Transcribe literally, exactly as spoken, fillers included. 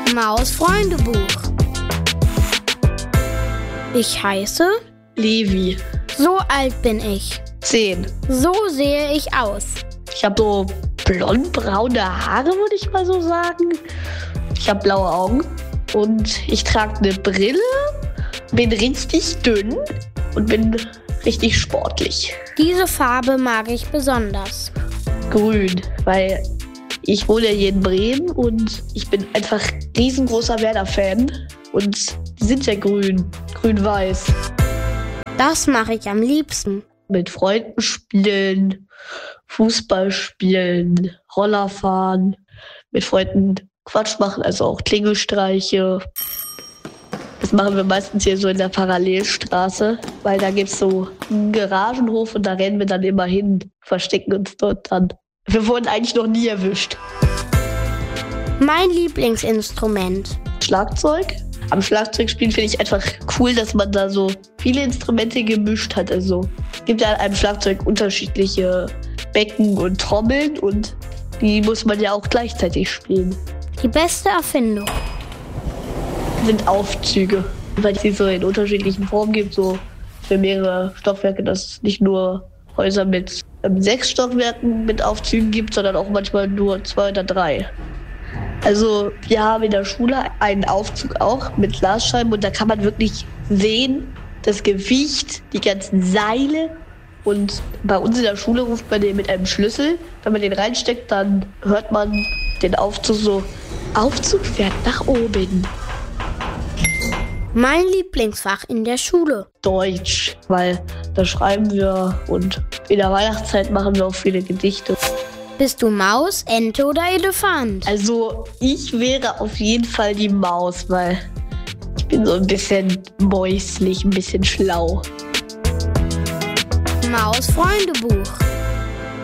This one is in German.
Maus Freundebuch. Ich heiße Levi. So alt bin ich. Zehn. So sehe ich aus. Ich habe so blond-braune Haare, würde ich mal so sagen. Ich habe blaue Augen und ich trage eine Brille, bin richtig dünn und bin richtig sportlich. Diese Farbe mag ich besonders. Grün, weil ich wohne ja hier in Bremen und ich bin einfach riesengroßer Werder-Fan. Und die sind ja grün, grün-weiß. Das mache ich am liebsten. Mit Freunden spielen, Fußball spielen, Roller fahren, mit Freunden Quatsch machen, also auch Klingelstreiche. Das machen wir meistens hier so in der Parallelstraße, weil da gibt es so einen Garagenhof und da rennen wir dann immer hin, verstecken uns dort dann. Wir wurden eigentlich noch nie erwischt. Mein Lieblingsinstrument. Schlagzeug. Am Schlagzeugspielen finde ich einfach cool, dass man da so viele Instrumente gemischt hat. Also es gibt ja an einem Schlagzeug unterschiedliche Becken und Trommeln und die muss man ja auch gleichzeitig spielen. Die beste Erfindung Sind Aufzüge, weil es die so in unterschiedlichen Formen gibt, so für mehrere Stockwerke, dass es nicht nur Häuser mit ähm, sechs Stockwerken mit Aufzügen gibt, sondern auch manchmal nur zwei oder drei. Also wir haben in der Schule einen Aufzug auch mit Glasscheiben und da kann man wirklich sehen, das Gewicht, die ganzen Seile. Und bei uns in der Schule ruft man den mit einem Schlüssel. Wenn man den reinsteckt, dann hört man den Aufzug so, Aufzug fährt nach oben. Mein Lieblingsfach in der Schule. Deutsch, weil da schreiben wir und in der Weihnachtszeit machen wir auch viele Gedichte. Bist du Maus, Ente oder Elefant? Also ich wäre auf jeden Fall die Maus, weil ich bin so ein bisschen mäuslich, ein bisschen schlau. Maus Freundebuch.